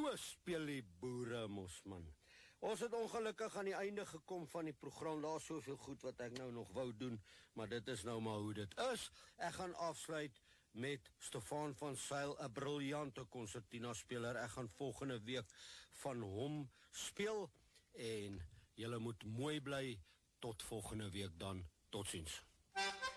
So speel die boere mos, man. Ons het ongelukkig aan die einde gekom van die program. Daar is soveel goed wat ek nou nog wou doen, maar dit is nou maar hoe dit is. Ek gaan afsluit met Stefan van Zyl, 'n briljante konsertina-speler. Ek gaan volgende week van hom speel en julle moet mooi bly tot volgende week dan. Totsiens.